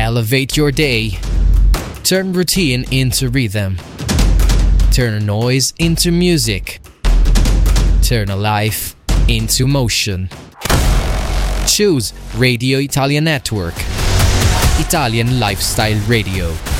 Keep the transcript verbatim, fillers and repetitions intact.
Elevate your day. Turn routine into rhythm. Turn noise into music. Turn a life into motion. Choose Radio Italia Network. Italian Lifestyle Radio.